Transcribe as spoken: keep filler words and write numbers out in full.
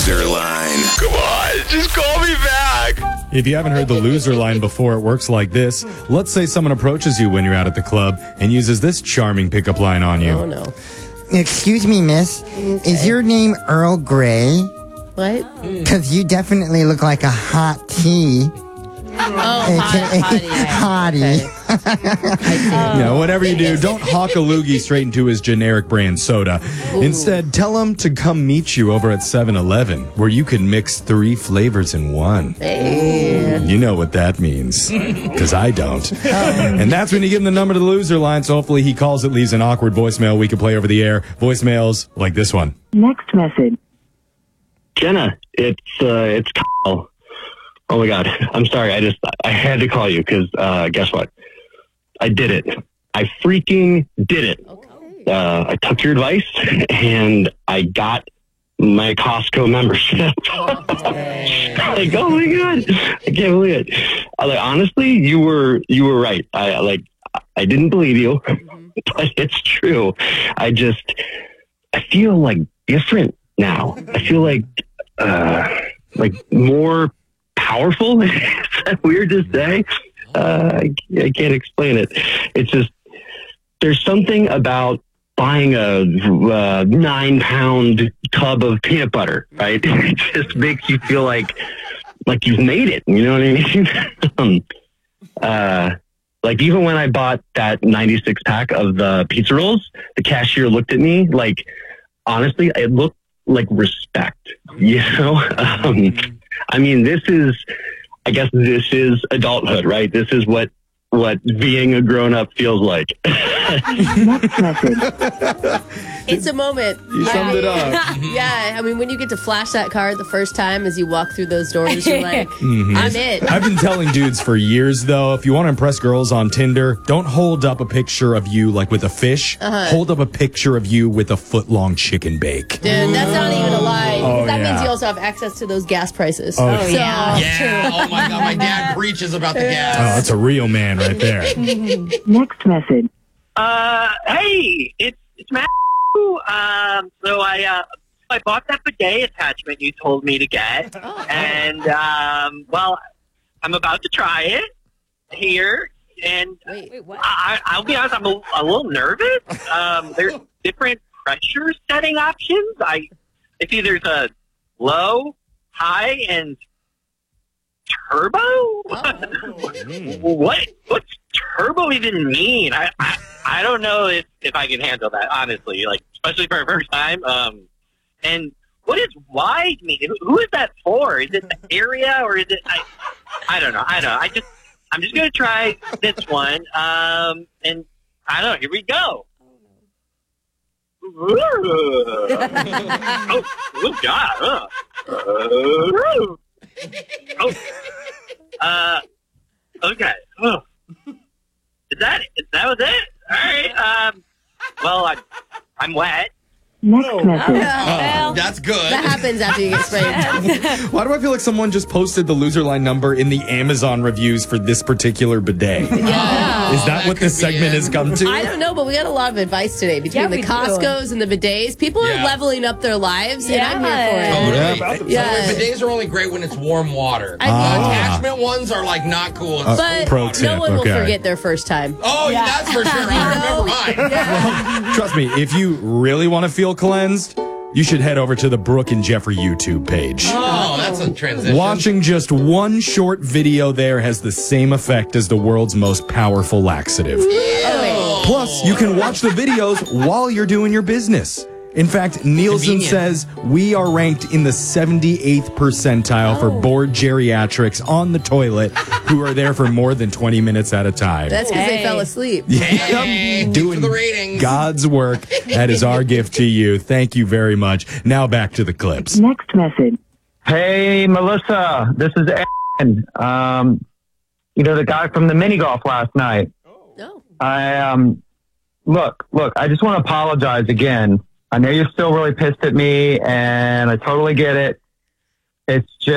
loser line. Come on, just call me back. If you haven't heard the loser line before, it works like this. Let's say someone approaches you when you're out at the club and uses this charming pickup line on you. Oh, no. Excuse me, miss. Okay. Is your name Earl Grey? What? Because you definitely look like a hot tea. Oh, hot, hottie. hottie. You know, whatever you do, don't hawk a loogie straight into his generic brand soda. Ooh. Instead, tell him to come meet you over at seven eleven, where you can mix three flavors in one. Hey. You know what that means, because I don't. And that's when you give him the number to the loser line, so hopefully he calls it, leaves an awkward voicemail we can play over the air. Voicemails like this one. Next message. Jenna, it's uh, it's Kyle. Oh my God, I'm sorry. I just I had to call you because uh, guess what? I did it. I freaking did it. Okay. Uh, I took your advice and I got my Costco membership. Okay. Like, oh my God, I can't believe it. I, like, honestly, you were you were right. I like I didn't believe you, mm-hmm. but it's true. I just I feel like different now. I feel like uh, like more powerful. Is that weird to say? Uh, I, I can't explain it. It's just there's something about buying a uh, nine pound tub of peanut butter, right? It just makes you feel like like you've made it. You know what I mean? um, uh, like even when I bought that ninety-six pack of the pizza rolls, the cashier looked at me like, honestly, it looked like respect. You know? Um, I mean, this is, I guess this is adulthood, right? This is what, what being a grown-up feels like. Next message. It's a moment. You summed it up. Yeah, I mean, when you get to flash that card the first time as you walk through those doors, you're like, Mm-hmm. I'm it. I've been telling dudes for years, though, if you want to impress girls on Tinder, don't hold up a picture of you like with a fish. Uh-huh. Hold up a picture of you with a foot-long chicken bake. Dude, that's not even a lie. Oh, that yeah. means you also have access to those gas prices. Oh, So- yeah. Yeah. Oh my God. My dad preaches about the gas. Oh, that's a real man right there. Next message. Uh, hey, it's it's Matt. Um, so I uh, I bought that bidet attachment you told me to get, Oh. and um, well, I'm about to try it here, and Wait, wait, what? I, I'll be honest, I'm a, a little nervous. Um, there's different pressure setting options. I I see there's a low, high, and turbo. what what's turbo even mean? I, I I don't know if, if I can handle that, honestly. Like, especially for a first time. Um, and what does wide mean? Who is that for? Is it the area or is it? I I don't know. I don't know. I just I'm just gonna try this one. Um, and I don't know. Here we go. oh, good God. Uh, oh. Uh, okay. Oh. Is that it? That was it? All right. Um, well, I'm, I'm wet. Next message. Oh, that's good. That happens after you get sprayed. Why do I feel like someone just posted the loser line number in the Amazon reviews for this particular bidet? Yeah. Is that Oh, what that this could be segment it. has come to? I don't know, but we got a lot of advice today between Yeah, the we do. Costco's and the bidets. People Yeah. are leveling up their lives, and I'm here for it. Totally. Yeah. So bidets are only great when it's warm water. I mean, Ah. Attachment ones are like not cool. Uh, but Pro no tip, one will okay. forget their first time. oh, yeah. That's for sure. I remember mine. Trust me, if you really want to feel cleansed, you should head over to the Brooke and Jeffrey YouTube page. Oh, that's a transition. Watching just one short video there has the same effect as the world's most powerful laxative. Plus, you can watch the videos while you're doing your business. In fact, Nielsen Convenient. says we are ranked in the seventy-eighth percentile for bored geriatrics on the toilet who are there for more than twenty minutes at a time. That's because they Hey. fell asleep. Hey, Doing for the ratings. God's work. That is our gift to you. Thank you very much. Now back to the clips. Next message. Hey, Melissa, this is Aaron. Um, you know, the guy from the mini golf last night. No. I, um, look, look, I just want to apologize again. I know you're still really pissed at me and I totally get it. It's just,